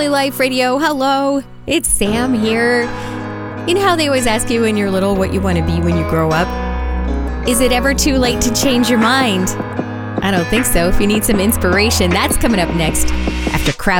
Life Radio. Hello, it's Sam here. You know how they always ask you when you're little what you want to be when you grow up? Is it ever too late to change your mind? I don't think so. If you need some inspiration, that's coming up next after Crowd